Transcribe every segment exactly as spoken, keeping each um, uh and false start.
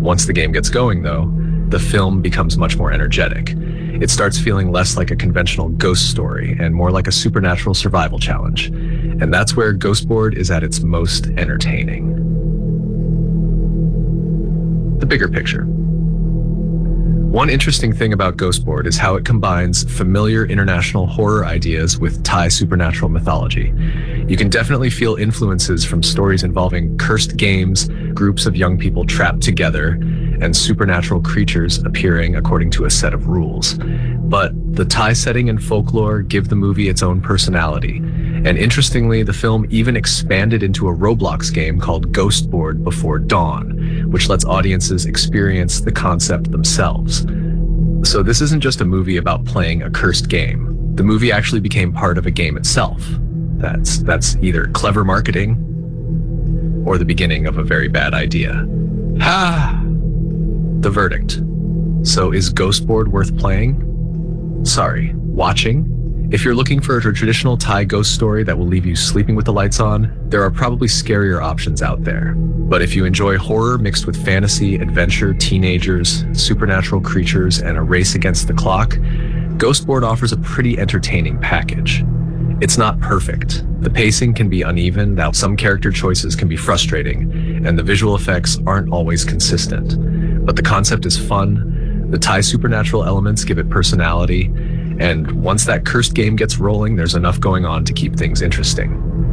Once the game gets going, though, the film becomes much more energetic. It starts feeling less like a conventional ghost story and more like a supernatural survival challenge. And that's where Ghostboard is at its most entertaining. The bigger picture. One interesting thing about Ghostboard is how it combines familiar international horror ideas with Thai supernatural mythology. You can definitely feel influences from stories involving cursed games, groups of young people trapped together, and supernatural creatures appearing according to a set of rules. But the Thai setting and folklore give the movie its own personality. And interestingly, the film even expanded into a Roblox game called Ghostboard Before Dawn, which lets audiences experience the concept themselves. So this isn't just a movie about playing a cursed game. The movie actually became part of a game itself. That's, that's either clever marketing or the beginning of a very bad idea. Ha! The verdict. So is Ghostboard worth playing? Sorry, watching? If you're looking for a traditional Thai ghost story that will leave you sleeping with the lights on, there are probably scarier options out there. But if you enjoy horror mixed with fantasy, adventure, teenagers, supernatural creatures, and a race against the clock, Ghostboard offers a pretty entertaining package. It's not perfect. The pacing can be uneven, that some character choices can be frustrating, and the visual effects aren't always consistent. But the concept is fun, the Thai supernatural elements give it personality, and once that cursed game gets rolling, there's enough going on to keep things interesting.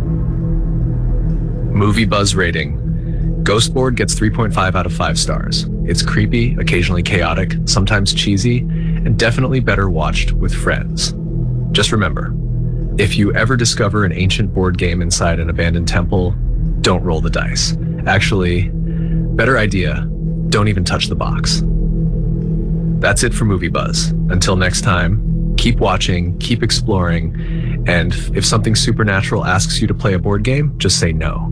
Movie buzz rating. Ghostboard gets three point five out of five stars. It's creepy, occasionally chaotic, sometimes cheesy, and definitely better watched with friends. Just remember, if you ever discover an ancient board game inside an abandoned temple, don't roll the dice. Actually, better idea, don't even touch the box. That's it for Movie Buzz. Until next time, keep watching, keep exploring, and if something supernatural asks you to play a board game, just say no.